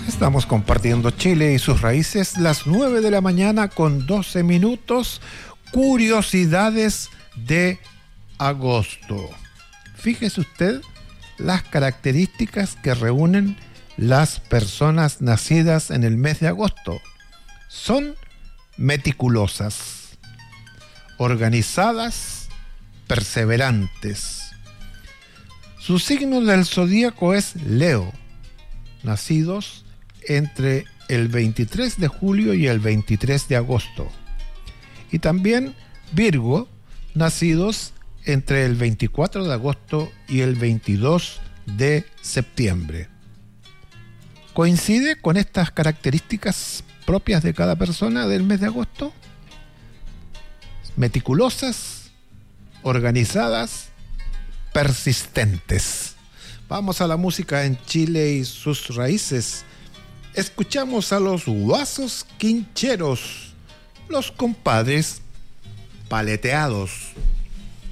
Estamos compartiendo Chile y sus raíces, las 9 de la mañana con 12 minutos. Curiosidades de agosto. Fíjese usted las características que reúnen las personas nacidas en el mes de agosto. Son meticulosas, organizadas, perseverantes. Su signo del zodíaco es Leo, nacidos entre el 23 de julio y el 23 de agosto. Y también Virgo, nacidos entre el 24 de agosto y el 22 de septiembre. ¿Coincide con estas características propias de cada persona del mes de agosto? Meticulosas, organizadas, persistentes. Vamos a la música en Chile y sus raíces. Escuchamos a los Guasos Quincheros, los compadres paleteados.